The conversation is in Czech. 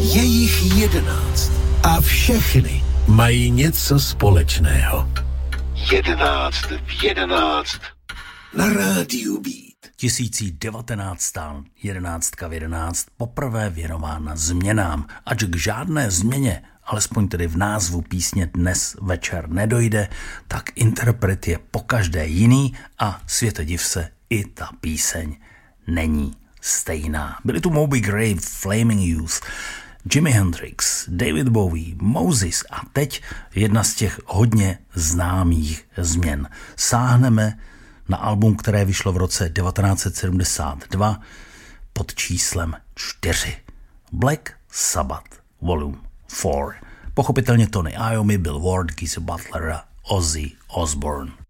Je jich 11 a všechny mají něco společného. 11 v 11 na rádiu Beat. 1919. 11 v 11 poprvé věnována změnám, ač k žádné změně, alespoň tedy v názvu písně dnes večer nedojde, tak interpret je pokaždé jiný a světe div se, i ta píseň není stejná. Byli tu Moby Grape, Flaming Youth, Jimi Hendrix, David Bowie, Moses a teď jedna z těch hodně známých změn. Sáhneme na album, které vyšlo v roce 1972 pod číslem 4. Black Sabbath Volume 4. Pochopitelně Tony Iommi, Bill Ward, Geezer Butler a Ozzy Osbourne.